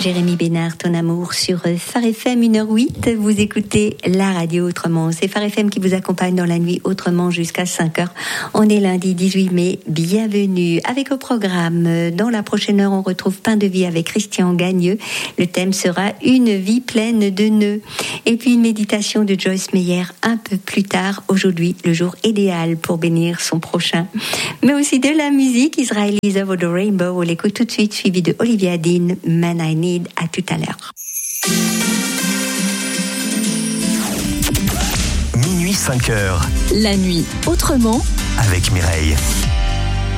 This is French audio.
Jérémy Bénard, ton amour sur Phare FM 1h08. Vous écoutez la radio autrement. C'est Phare FM qui vous accompagne dans la nuit autrement jusqu'à 5h. On est lundi 18 mai. Bienvenue. Avec au programme, dans la prochaine heure, on retrouve Pain de vie avec Christian Gagneux. Le thème sera une vie pleine de nœuds. Et puis une méditation de Joyce Meyer un peu plus tard. Aujourd'hui, le jour idéal pour bénir son prochain. Mais aussi de la musique. Israel is over the rainbow. On l'écoute tout de suite, suivi de Olivia Dean, Man I Need. À tout à l'heure. Minuit 5h. La nuit autrement avec Mireille.